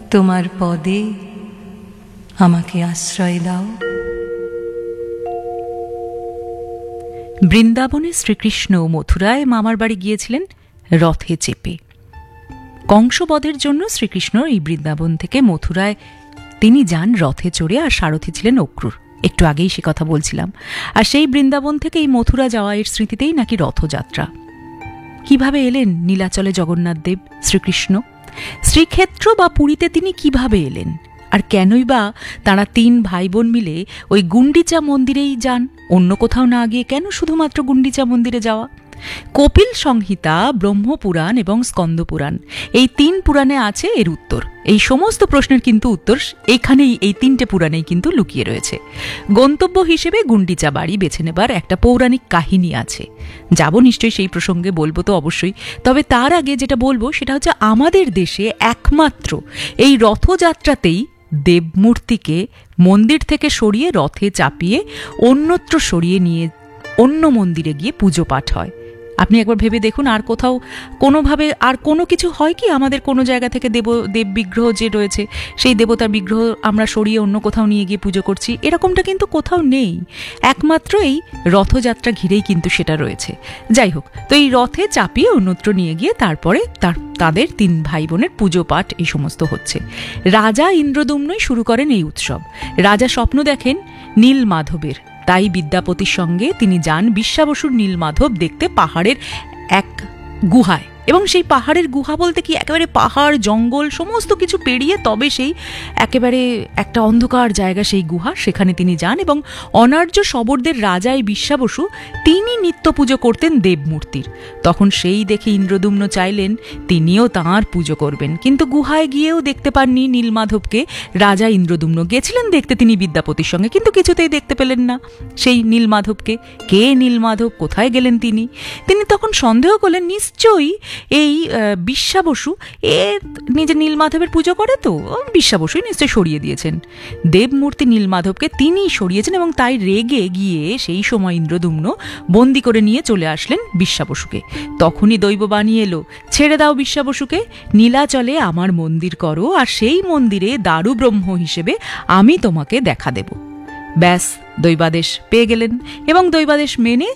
তোমার পদে আমাকে আশ্রয় দাও। বৃন্দাবনে শ্রীকৃষ্ণ মথুরায় মামার বাড়ি গিয়েছিলেন রথে চেপে। কংসবধের জন্য শ্রীকৃষ্ণ এই বৃন্দাবন থেকে মথুরায় তিনি যান রথে চড়ে, আর সারথি ছিলেন অক্রূর। একটু আগেই সে কথা বলছিলাম। আর সেই বৃন্দাবন থেকে এই মথুরা যাওয়া এর স্মৃতিতেই নাকি রথযাত্রা। কিভাবে এলেন নীলাচলে জগন্নাথ দেব শ্রীকৃষ্ণ? শ্রীক্ষেত্র বা পুরীতে তিনি কিভাবে এলেন? আর কেনই বা তাঁরা তিন ভাই বোন মিলে ওই গুন্ডিচা মন্দিরেই যান, অন্য কোথাও না গিয়ে কেন শুধুমাত্র গুন্ডিচা মন্দিরে যাওয়া? কপিল সংহিতা, ব্রহ্মপুরাণ এবং স্কন্দপুরাণ, এই তিন পুরাণে আছে এর উত্তর। এই সমস্ত প্রশ্নের কিন্তু উত্তর এইখানেই, এই তিনটে পুরাণেই কিন্তু লুকিয়ে রয়েছে। গন্তব্য হিসেবে গুন্ডিচা বাড়ি বেছে নেবার একটা পৌরাণিক কাহিনী আছে। যাব নিশ্চয়ই, সেই প্রসঙ্গে বলবো তো অবশ্যই। তবে তার আগে যেটা বলবো সেটা হচ্ছে, আমাদের দেশে একমাত্র এই রথযাত্রাতেই দেবমূর্তিকে মন্দির থেকে সরিয়ে রথে চাপিয়ে অন্যত্র সরিয়ে নিয়ে অন্য মন্দিরে গিয়ে পুজো পাঠ হয়। আপনি একবার ভেবে দেখুন, আর কোথাও কোনোভাবে আর কোনো কিছু হয় কি? আমাদের কোনো জায়গা থেকে দেব বিগ্রহ যে রয়েছে, সেই দেবতার বিগ্রহ আমরা সরিয়ে অন্য কোথাও নিয়ে গিয়ে পুজো করছি, এরকমটা কিন্তু কোথাও নেই। একমাত্র এই রথযাত্রা ঘিরেই কিন্তু সেটা রয়েছে। যাই হোক, তো এই রথে চাপিয়ে অন্যত্র নিয়ে গিয়ে তারপরে তাদের তিন ভাই বোনের পুজো পাঠ এই সমস্ত হচ্ছে। রাজা ইন্দ্রদ্যুম্নই শুরু করেন এই উৎসব। রাজা স্বপ্ন দেখেন নীলমাধবের, তাই বিদ্যাপতির সঙ্গে তিনি যান বিশ্বাবসুর নীলমাধব দেখতে পাহাড়ের এক গুহায়। এবং সেই পাহাড়ের গুহা বলতে কি, একেবারে পাহাড় জঙ্গল সমস্ত কিছু পেরিয়ে তবে সেই একেবারে একটা অন্ধকার জায়গা সেই গুহা, সেখানে তিনি যান। এবং অনার্য শবরদের রাজা এই বিশ্বাবসু তিনি নিত্য পুজো করতেন দেবমূর্তির। তখন সেই দেখে ইন্দ্রদ্যুম্ন চাইলেন তিনিও তাঁর পুজো করবেন, কিন্তু গুহায় গিয়েও দেখতে পাননি নীলমাধবকে। রাজা ইন্দ্রদ্যুম্ন গেছিলেন দেখতে তিনি বিদ্যাপতির সঙ্গে, কিন্তু কিছুতেই দেখতে পেলেন না সেই নীলমাধবকে। কে নীলমাধব, কোথায় গেলেন তিনি? তিনি তখন সন্দেহ করলেন নিশ্চয়ই এই বিশ্বাবসু নিজে নীলমাধবের পুজো করে, তো বিশ্বাবসুই নিশ্চয়ই সরিয়ে দিয়েছেন দেবমূর্তি নীলমাধবকে, তিনিই সরিয়েছেন। এবং তাই রেগে গিয়ে সেই সময় ইন্দ্রদ্যুম্ন বন্দি করে নিয়ে চলে আসলেন বিশ্বাবসুকে। তখনই দৈববাণী এলো, ছেড়ে দাও বিশ্বাবসুকে, নীলাচলে আমার মন্দির করো, আর সেই মন্দিরে দারু ব্রহ্ম হিসেবে আমি তোমাকে দেখা দেব। ব্যাস, দৈবাদেশ পেয়ে গেলেন এবং দৈবাদেশ মেনে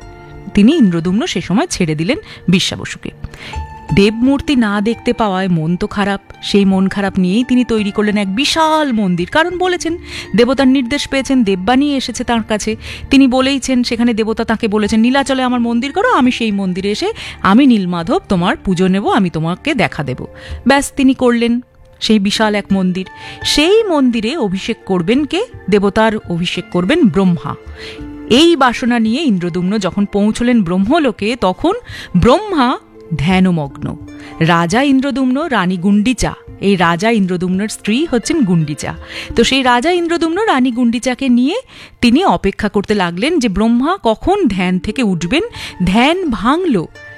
তিনি ইন্দ্রদ্যুম্ন সে সময় ছেড়ে দিলেন বিশ্বাবসুকে। দেবমূর্তি না দেখতে পাওয়ায় মন তো খারাপ, সেই মন খারাপ নিয়েই তিনি তৈরি করলেন এক বিশাল মন্দির। কারণ বলেছেন, দেবতার নির্দেশ পেয়েছেন, দেববাণী এসেছে তাঁর কাছে, তিনি বলেইছেন, সেখানে দেবতা তাঁকে বলেছেন নীলাচলে আমার মন্দির করো, আমি সেই মন্দিরে এসে আমি নীলমাধব তোমার পুজো নেব, আমি তোমাকে দেখা দেব। ব্যাস, তিনি করলেন সেই বিশাল এক মন্দির। সেই মন্দিরে অভিষেক করবেন কে? দেবতার অভিষেক করবেন ব্রহ্মা। এই বাসনা নিয়ে ইন্দ্রদ্যুম্ন যখন পৌঁছলেন ব্রহ্মলোকে, তখন ব্রহ্মা ধ্যানমগ্ন। রাজা ইন্দ্রদ্যুম্ন, রানী গুন্ডিচা, এই রাজা ইন্দ্রদ্যুম্নের স্ত্রী হচ্ছেন গুন্ডিচা। তো সেই রাজা ইন্দ্রদ্যুম্ন রানী গুন্ডিচাকে নিয়ে তিনি অপেক্ষা করতে লাগলেন যে ব্রহ্মা কখন ধ্যান থেকে উঠবেন। ধ্যান ভাঙল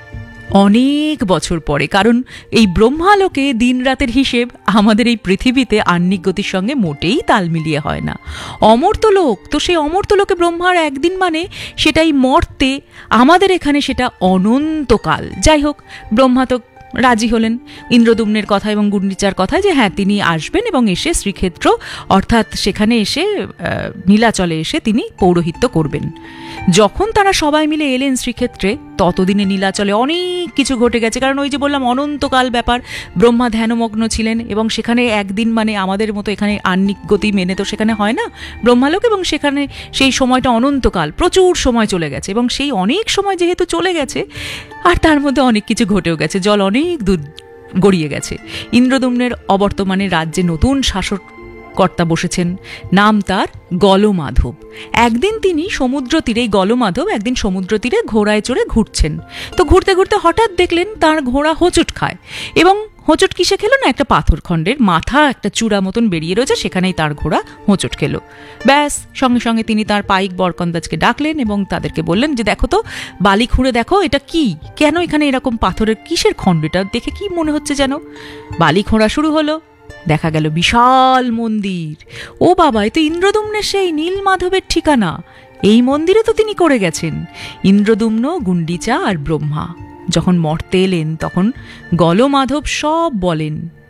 অনেক বছর পরে, কারণ এই ব্রহ্মালোকে দিন রাতের হিসেব আমাদের এই পৃথিবীতে আহ্নিক গতির সঙ্গে মোটেই তাল মিলিয়ে হয় না। অমর্ত্যলোক, তো সেই অমর্ত্যলোকে ব্রহ্মার একদিন মানে সেটাই মর্তে, আমাদের এখানে সেটা অনন্তকাল। যাই হোক, ব্রহ্মা তো রাজি হলেন ইন্দ্রদ্যুম্নের কথা এবং গুন্ডিচার কথায় যে হ্যাঁ তিনি আসবেন এবং এসে শ্রীক্ষেত্র অর্থাৎ সেখানে এসে নীলাচলে এসে তিনি পৌরোহিত্য করবেন। যখন তারা সবাই মিলে এলেন শ্রীক্ষেত্রে, ততদিনে নীলাচলে অনেক কিছু ঘটে গেছে। কারণ ওই যে বললাম অনন্তকাল ব্যাপার, ব্রহ্মা ধ্যানমগ্ন ছিলেন এবং সেখানে একদিন মানে আমাদের মতো এখানে আহ্নিক গতি মেনে তো সেখানে হয় না ব্রহ্মালোক, এবং সেখানে সেই সময়টা অনন্তকাল, প্রচুর সময় চলে গেছে। এবং সেই অনেক সময় যেহেতু চলে গেছে, আর তার মধ্যে অনেক কিছু ঘটেও গেছে, জল অনেক দূর গড়িয়ে গেছে। ইন্দ্রদ্যুম্নের অবর্তমানে রাজ্যে নতুন শাসক কর্তা বসেছেন, নাম তার গলমাধব। একদিন তিনি সমুদ্র তীরে, গলমাধব একদিন সমুদ্র তীরে ঘোড়ায় চড়ে ঘুরছেন। তো ঘুরতে ঘুরতে হঠাৎ দেখলেন তার ঘোড়া হোঁচট খায়। এবং হোঁচট কিসে খেলো না, একটা পাথর খণ্ডের মাথা একটা চূড়া মতন বেরিয়ে রয়েছে, সেখানেই তার ঘোড়া হোঁচট খেলো। ব্যাস, সঙ্গে সঙ্গে তিনি তার পাইক বরকন্দাজকে ডাকলেন এবং তাদেরকে বললেন যে দেখো তো, বালি খুঁড়ে দেখো এটা কি, কেন এখানে এরকম পাথরের কিসের খণ্ড, এটা দেখে কি মনে হচ্ছে যেন। বালি খোঁড়া শুরু হলো, দেখা গেল বিশাল মন্দির। ও বাবা, এ তো ইন্দ্রদ্যুম্নের সেই নীলমাধবের ঠিকানা, এই মন্দিরে তো তিনি করে গেছেন। ইন্দ্রদ্যুম্ন, গুন্ডিচা আর ব্রহ্মা যখন মর্তে এলেন, তখন গলমাধব সব বলেন